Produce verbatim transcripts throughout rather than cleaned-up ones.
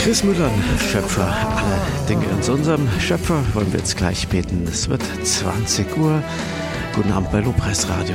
Chris Müller, Schöpfer aller Dinge. Und zu unserem Schöpfer wollen wir jetzt gleich beten. Es wird zwanzig Uhr. Guten Abend bei Lobpreis Radio.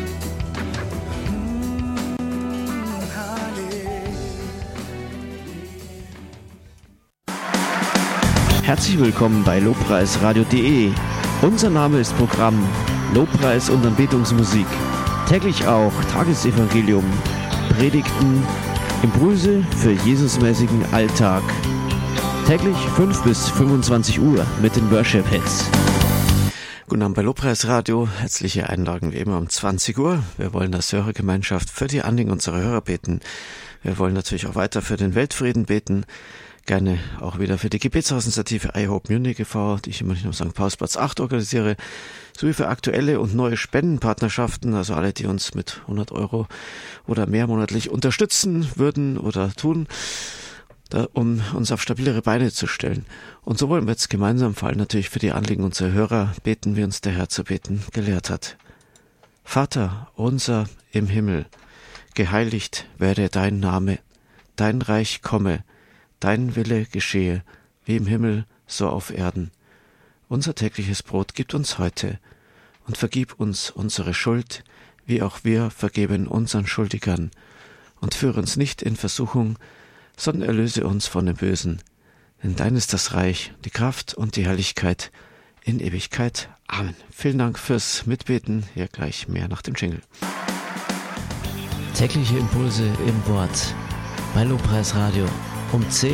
Herzlich willkommen bei lobpreisradio punkt de. Unser Name ist Programm Lobpreis und Anbetungsmusik. Täglich auch Tagesevangelium, Predigten, Impulse für Jesusmäßigen Alltag. Täglich fünf bis fünfundzwanzig Uhr mit den Worship-Hits. Guten Abend bei Lobpreis Radio. Herzliche Einladung wie immer um zwanzig Uhr. Wir wollen als Hörergemeinschaft für die Anliegen unserer Hörer beten. Wir wollen natürlich auch weiter für den Weltfrieden beten. Gerne auch wieder für die Gebetshausinitiative I Hope Munich e V, die ich immer nicht am Sankt Paulsplatz acht organisiere, sowie für aktuelle und neue Spendenpartnerschaften, also alle, die uns mit hundert Euro oder mehr monatlich unterstützen würden oder tun, da, um uns auf stabilere Beine zu stellen. Und so wollen wir jetzt gemeinsam vor allem natürlich für die Anliegen unserer Hörer beten, wie uns der Herr zu beten gelehrt hat. Vater unser im Himmel, geheiligt werde dein Name, dein Reich komme, dein Wille geschehe, wie im Himmel, so auf Erden. Unser tägliches Brot gib uns heute und vergib uns unsere Schuld, wie auch wir vergeben unseren Schuldigern. Und führe uns nicht in Versuchung, sondern erlöse uns von dem Bösen. Denn dein ist das Reich, die Kraft und die Herrlichkeit in Ewigkeit. Amen. Vielen Dank fürs Mitbeten. Hier gleich mehr nach dem Jingle. Tägliche Impulse im Wort bei Lobpreis Radio. Um zehn